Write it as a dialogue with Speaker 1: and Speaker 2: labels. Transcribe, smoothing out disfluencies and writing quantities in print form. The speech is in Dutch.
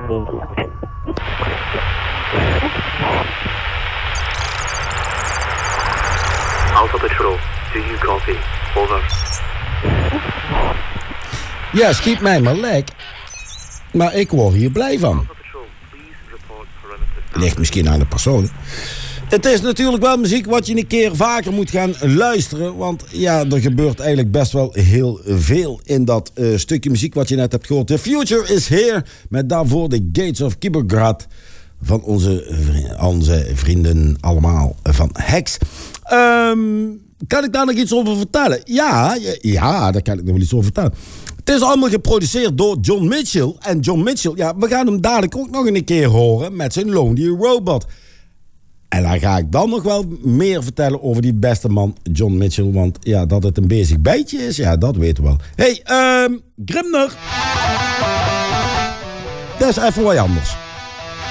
Speaker 1: Alpha Patrol, do you copy? Over.
Speaker 2: Ja, schiet mij maar lek. Maar ik word hier blij van. Ligt misschien aan de persoon. Het is natuurlijk wel muziek wat je een keer vaker moet gaan luisteren. Want ja, er gebeurt eigenlijk best wel heel veel in dat stukje muziek wat je net hebt gehoord. The Future is Here. Met daarvoor de Gates of Kibergrad. Van onze vrienden allemaal van Hex. Kan ik daar nog iets over vertellen? Ja, daar kan ik nog wel iets over vertellen. Het is allemaal geproduceerd door John Mitchell. En John Mitchell, ja, we gaan hem dadelijk ook nog een keer horen met zijn Lonely Robot. En dan ga ik dan nog wel meer vertellen over die beste man John Mitchell. Want ja, dat het een bezig bijtje is, ja, dat weten we wel. Hey, Grimner. Dat is even wat anders.